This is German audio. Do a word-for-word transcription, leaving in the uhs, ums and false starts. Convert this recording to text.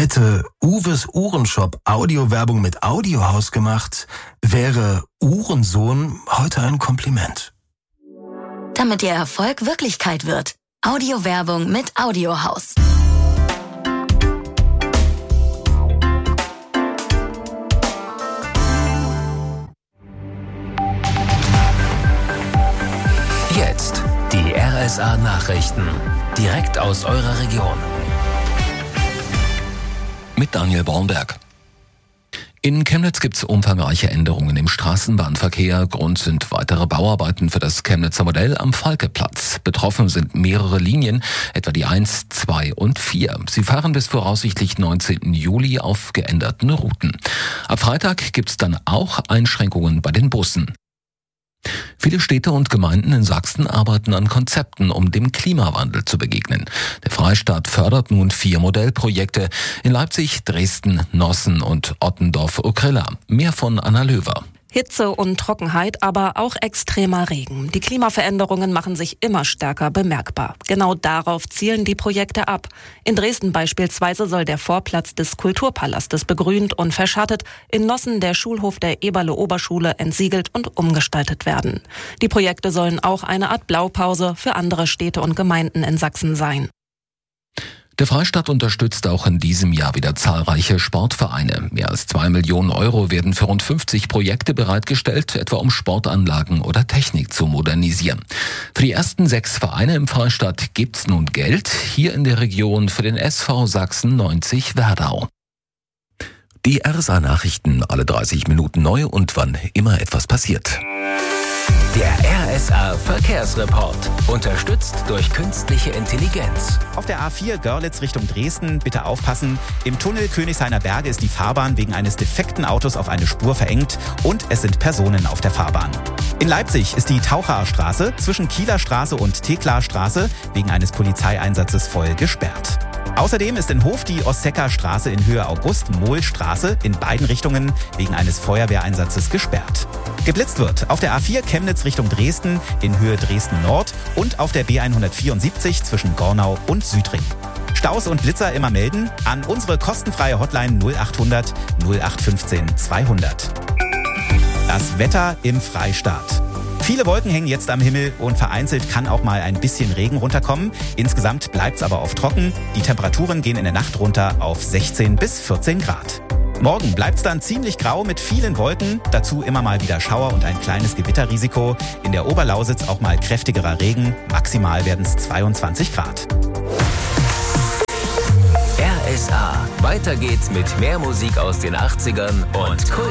Hätte Uwes Uhrenshop Audiowerbung mit Audiohaus gemacht, wäre Uhrensohn heute ein Kompliment. Damit Ihr Erfolg Wirklichkeit wird. Audiowerbung mit Audiohaus. Jetzt die R S A-Nachrichten. Direkt aus eurer Region. Mit Daniel Bornberg. In Chemnitz gibt es umfangreiche Änderungen im Straßenbahnverkehr. Grund sind weitere Bauarbeiten für das Chemnitzer Modell am Falkeplatz. Betroffen sind mehrere Linien, etwa die eins, zwei und vier. Sie fahren bis voraussichtlich neunzehnten Juli auf geänderten Routen. Ab Freitag gibt es dann auch Einschränkungen bei den Bussen. Viele Städte und Gemeinden in Sachsen arbeiten an Konzepten, um dem Klimawandel zu begegnen. Der Freistaat fördert nun vier Modellprojekte in Leipzig, Dresden, Nossen und Ottendorf-Okrilla. Mehr von Anna Löwer. Hitze und Trockenheit, aber auch extremer Regen. Die Klimaveränderungen machen sich immer stärker bemerkbar. Genau darauf zielen die Projekte ab. In Dresden beispielsweise soll der Vorplatz des Kulturpalastes begrünt und verschattet, in Nossen der Schulhof der Eberle-Oberschule entsiegelt und umgestaltet werden. Die Projekte sollen auch eine Art Blaupause für andere Städte und Gemeinden in Sachsen sein. Der Freistaat unterstützt auch in diesem Jahr wieder zahlreiche Sportvereine. Mehr als zwei Millionen Euro werden für rund fünfzig Projekte bereitgestellt, etwa um Sportanlagen oder Technik zu modernisieren. Für die ersten sechs Vereine im Freistaat gibt's nun Geld, hier in der Region für den S V Sachsen neunzig Werdau. Die R S A-Nachrichten alle dreißig Minuten neu und wann immer etwas passiert. Der R S A-Verkehrsreport. Unterstützt durch künstliche Intelligenz. Auf der A vier Görlitz Richtung Dresden, bitte aufpassen. Im Tunnel Königshainer Berge ist die Fahrbahn wegen eines defekten Autos auf eine Spur verengt und es sind Personen auf der Fahrbahn. In Leipzig ist die Tauchaer Straße zwischen Kieler Straße und Theklar Straße wegen eines Polizeieinsatzes voll gesperrt. Außerdem ist in Hof die Ossecker Straße in Höhe August-Mohl-Straße in beiden Richtungen wegen eines Feuerwehreinsatzes gesperrt. Geblitzt wird auf der A vier Chemnitz Richtung Dresden in Höhe Dresden-Nord und auf der B hundertvierundsiebzig zwischen Gornau und Südring. Staus und Blitzer immer melden an unsere kostenfreie Hotline null achthundert null acht fünfzehn zweihundert. Das Wetter im Freistaat. Viele Wolken hängen jetzt am Himmel und vereinzelt kann auch mal ein bisschen Regen runterkommen. Insgesamt bleibt es aber oft trocken. Die Temperaturen gehen in der Nacht runter auf sechzehn bis vierzehn Grad. Morgen bleibt es dann ziemlich grau mit vielen Wolken. Dazu immer mal wieder Schauer und ein kleines Gewitterrisiko. In der Oberlausitz auch mal kräftigerer Regen. Maximal werden es zweiundzwanzig Grad. R S A. Weiter geht's mit mehr Musik aus den achtzigern und Kult.